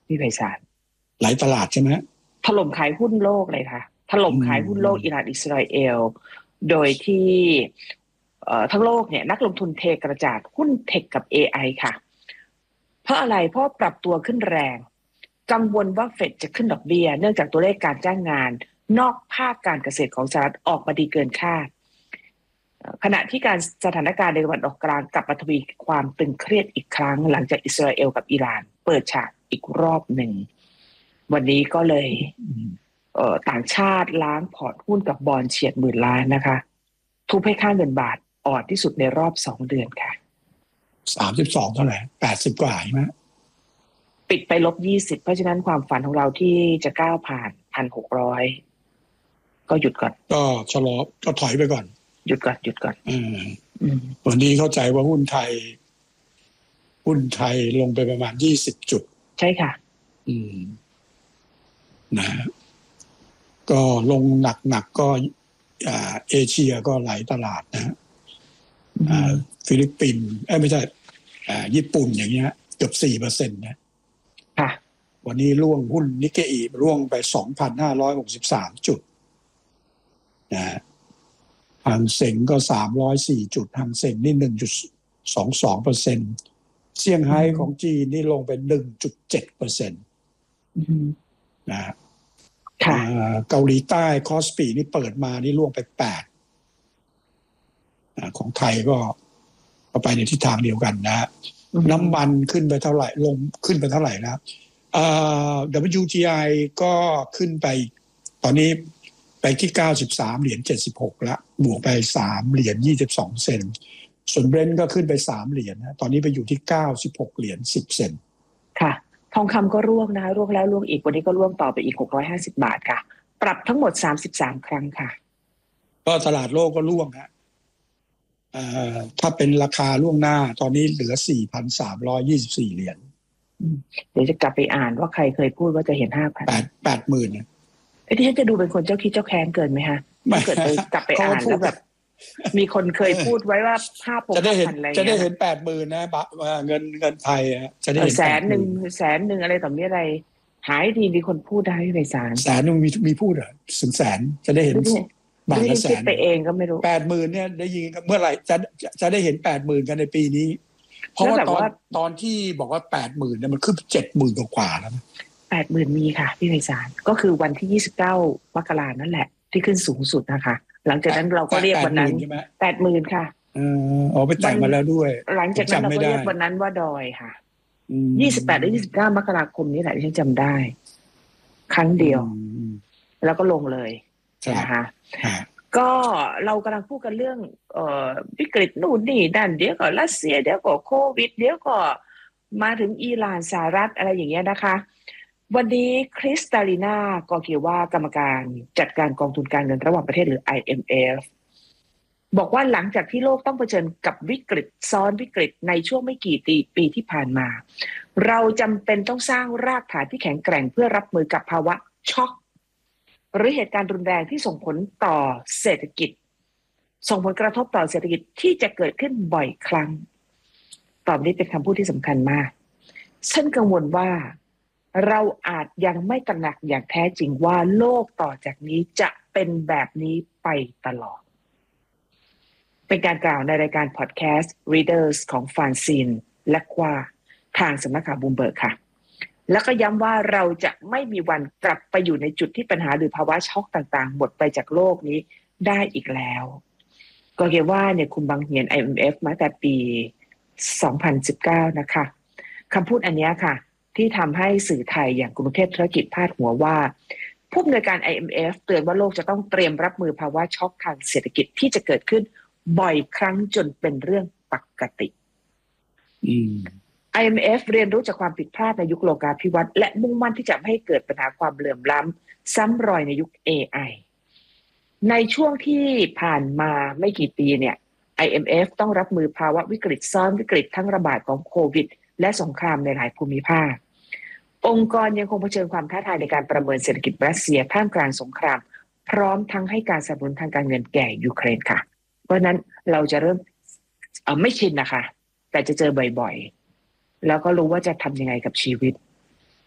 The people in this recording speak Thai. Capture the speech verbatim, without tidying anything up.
พี่ไพศาลหลายตลาดใช่ไหมถล่มขายหุ้นโลกเลยค่ะถล่มขายหุ้นโลกอิหร่านอิสราเอลโดยที่ทั้งโลกเนี่ยนักลงทุนเทกระจาดหุ้นเทคกับ เอ ไอ ค่ะเพราะอะไรเพราะปรับตัวขึ้นแรงกังวลว่าเฟดจะขึ้นดอกเบี้ยเนื่องจากตัวเลขการจ้างงานนอกภาคการเกษตรของสหรัฐออกมาดีเกินคาดขณะที่การสถานการณ์ในตะวันออกกลางกลับมาทวีความตึงเครียดอีกครั้งหลังจากอิสราเอลกับอิหร่านเปิดฉากอีกรอบหนึ่งวันนี้ก็เลยเอ่อต่างชาติล้างพอร์ตหุ้นกับบอนด์เฉียดหมื่นล้านนะคะทุบให้ค่าเงินบาทอ่อนที่สุดในรอบสองเดือนค่ะสามสิบสองเท่าไหร่แปดสิบกว่าใช่ไหมปิดไปลบยี่สิบเพราะฉะนั้นความฝันของเราที่จะก้าวผ่านพันหกร้อยก็หยุดก่อนก็ชะลอก็ถอยไปก่อนหยุดก่อนหยุดก่อนอืมวันนี้เข้าใจว่าหุ้นไทยหุ้นไทยลงไปประมาณยี่สิบจุดใช่ค่ะอืมนะก็ลงหนักๆ ก, ก็อ่าเอเชียก็หลายตลาดนะอ่าฟิลิปปินส์เอ้ยไม่ใช่อ่าญี่ปุ่นอย่างเงี้ยเกือบ สี่เปอร์เซ็นต์ นะค่ะวันนี้ร่วงหุ้นนิกเกอิร่วงไป สองพันห้าร้อยหกสิบสาม จุดนะหางเส็งก็สามร้อยสี่จุดหางเส็งนี่ หนึ่งจุดสองสองเปอร์เซ็นต์ เซี่ยงไฮ้ของจีนนี่ลงไป หนึ่งจุดเจ็ดเปอร์เซ็นต์ นะค่ะเกาหลีใต้คอสปีนี่เปิดมานี่ร่วงไปแปดของไทยก็ก็ไปในทิศทางเดียวกันนะน้ำมันขึ้นไปเท่าไหร่ลงขึ้นไปเท่าไหร่นะเอ่อ ดับเบิลยู ที ไอ ก็ขึ้นไปตอนนี้ไปที่เก้าสิบสามเหรียญเจ็ดสิบหกละบวกไปสามเหรียญยี่สิบสองเซนต์ส่วนเบรนท์ก็ขึ้นไปสามเหรียญนะตอนนี้ไปอยู่ที่เก้าสิบหกเหรียญสิบเซนต์ค่ะทองคำก็ร่วงนะคะร่วงแล้วร่วงอีกวันนี้ก็ร่วงต่อไปอีกหกร้อยห้าสิบบาทค่ะปรับทั้งหมดสามสิบสามครั้งค่ะก็ตลาดโลกก็ร่วงฮะเอ่อถ้าเป็นราคาล่วงหน้าตอนนี้เหลือ สี่พันสามร้อยยี่สิบสี่ เหรียญเดี๋ยวจะกลับไปอ่านว่าใครเคยพูดว่าจะเห็น ห้าพันแปด แปดหมื่นเนี่ยไอ้ที่ฉันจะดูเป็นคนเจ้าคิดเจ้าแค้นเกินไหมฮะถ้าเกิดไปกลับไปอ่านแล้วแบบมีคนเคยพูดไว้ว่าห้าพันจะได้เห็นจะได้เห็น แปดหมื่น นะเงินเงินไทยจะได้เห็นแสนนึงแสนนึงอะไรต่อมีอะไรหายทีมีคนพูดได้ในศาลแสนนึงมีมีพูดเหรอถึงแสนจะได้เห็นบาทละแสนไปเองก็ไม่รู้แปดหมื่น เนี่ยได้ยินเมื่อไหร่จะจะได้เห็น แปดหมื่น กันในปีนี้เพราะว่าตอนตอนที่บอกว่า แปดหมื่น เนี่ยมันขึ้น เจ็ดหมื่น กว่าๆแล้วนะแปดหมื่น มีค่ะพี่ไพศาลก็คือวันที่ยี่สิบเก้ามกราคมนั่นแหละที่ขึ้นสูงสุดนะคะหลังจากนั้นเราก็เรียกวันนั้น แปดหมื่น ค่ะเอออ๋อไปแต่งมาแล้วด้วยหลังจากนั้นเราก็เรียกวันนั้นว่าดอยค่ะยี่สิบแปดและยี่สิบเก้ามกราคมนี้แหละที่ฉันจำได้ครั้งเดียวแล้วก็ลงเลยนะคะก็เรากำลังพูดกันเรื่องเอ่อวิกฤตนู่นนี่นั่นเดี๋ยวก็รัสเซียเดี๋ยวก็โควิดเดี๋ยวก็มาถึงอิหร่านสหรัฐอะไรอย่างเงี้ยนะคะวันนี้คริสตาลีนากอเกียวากรรมการจัดการกองทุนการเงินระหว่างประเทศหรือ ไอ เอ็ม เอฟ บอกว่าหลังจากที่โลกต้องเผชิญกับวิกฤตซ้อนวิกฤตในช่วงไม่กี่ปีที่ผ่านมาเราจำเป็นต้องสร้างรากฐานที่แข็งแกร่งเพื่อรับมือกับภาวะช็อกหรือเหตุการณ์รุนแรงที่ส่งผลต่อเศรษฐกิจส่งผลกระทบต่อเศรษฐกิจที่จะเกิดขึ้นบ่อยครั้งตอบนี้เป็นคำพูดที่สำคัญมากฉันกังวลว่าเราอาจยังไม่ตระหนักอย่างแท้จริงว่าโลกต่อจากนี้จะเป็นแบบนี้ไปตลอดเป็นการกล่าวในรายการพอดแคสต์ Readers ของฟานซินและควาทางสำนักข่าวบูมเบิร์กค่ะแล้วก็ย้ำว่าเราจะไม่มีวันกลับไปอยู่ในจุดที่ปัญหาหรือภาวะช็อกต่างๆหมดไปจากโลกนี้ได้อีกแล้วก็เรียกว่าเนี่ยคุณบังเหียน ไอ เอ็ม เอฟ มาแต่ปีสองพันสิบเก้านะคะคำพูดอันนี้ค่ะที่ทำให้สื่อไทยอย่างกรุงเทพธุรกิจพาดหัวว่าผู้อำนวยการ ไอ เอ็ม เอฟ เตือนว่าโลกจะต้องเตรียมรับมือภาวะช็อกทางเศรษฐกิจที่จะเกิดขึ้นบ่อยครั้งจนเป็นเรื่องปกติอืมไอ เอ็ม เอฟ เรียนรู้จากความผิดพลาดในยุคโลกาภิวัตน์และมุ่งมั่นที่จะไม่ให้เกิดปัญหาความเหลื่อมล้ำซ้ำรอยในยุค เอ ไอ ในช่วงที่ผ่านมาไม่กี่ปีเนี่ย ไอ เอ็ม เอฟ ต้องรับมือภาวะวิกฤตซ้อนวิกฤตทั้งระบาดของโควิดและสงครามในหลายภูมิภาคองค์กรยังคงเผชิญความท้าทายในการประเมินเศรษฐกิจรัสเซียท่ามกลางสงครามพร้อมทั้งให้การสนับสนุนทางการเงินแก่ยูเครนค่ะเพราะนั้นเราจะเริ่มเอ่อไม่ชินนะคะแต่จะเจอบ่อยๆแล้วก็รู้ว่าจะทำยังไงกับชีวิต